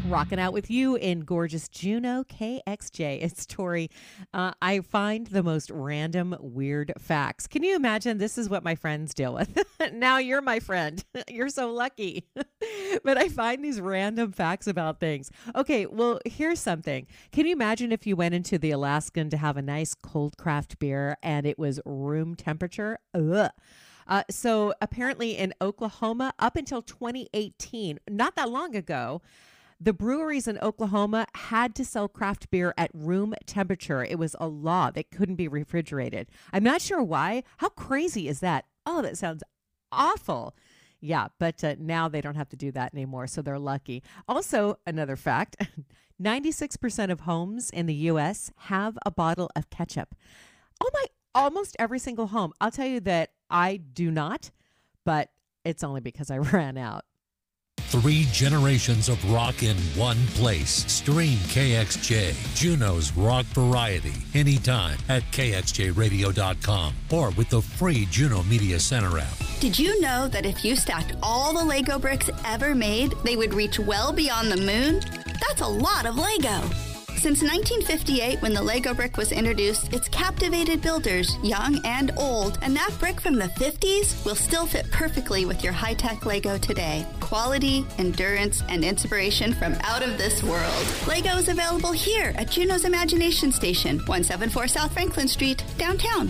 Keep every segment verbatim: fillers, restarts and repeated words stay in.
Rocking out with you in gorgeous Juneau K X J. It's Tori. Uh, I find the most random, weird facts. Can you imagine? This is what my friends deal with. Now you're my friend. You're so lucky. But I find these random facts about things. Okay, well, here's something. Can you imagine if you went into the Alaskan to have a nice cold craft beer and it was room temperature? Ugh. Uh, so apparently in Oklahoma, up until twenty eighteen, not that long ago, the breweries in Oklahoma had to sell craft beer at room temperature. It was a law that couldn't be refrigerated. I'm not sure why. How crazy is that? Oh, that sounds awful. Yeah, but uh, now they don't have to do that anymore, so they're lucky. Also, another fact, ninety-six percent of homes in the U S have a bottle of ketchup. Oh my, almost every single home. I'll tell you that I do not, but it's only because I ran out. Three generations of rock in one place. Stream K X J, Juneau's rock variety, anytime at K X J radio dot com or with the free Juneau Media Center app. Did you know that if you stacked all the Lego bricks ever made, they would reach well beyond the moon? That's a lot of Lego. Since nineteen fifty-eight, when the Lego brick was introduced, it's captivated builders, young and old, and that brick from the fifties will still fit perfectly with your high-tech Lego today. Quality, endurance, and inspiration from out of this world. Lego is available here at Juneau's Imagination Station, one seventy-four South Franklin Street, downtown.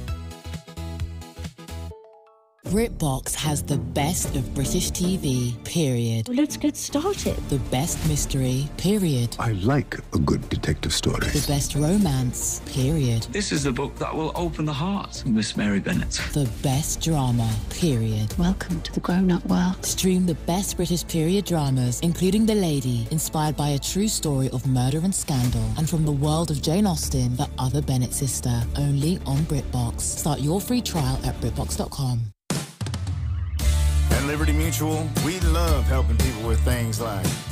BritBox has the best of British T V, period. Let's get started. The best mystery, period. I like a good detective story. The best romance, period. This is the book that will open the heart of Miss Mary Bennet. The best drama, period. Welcome to the grown-up world. Stream the best British period dramas, including The Lady, inspired by a true story of murder and scandal, and from the world of Jane Austen, The Other Bennet Sister, only on BritBox. Start your free trial at BritBox dot com. At Liberty Mutual, we love helping people with things like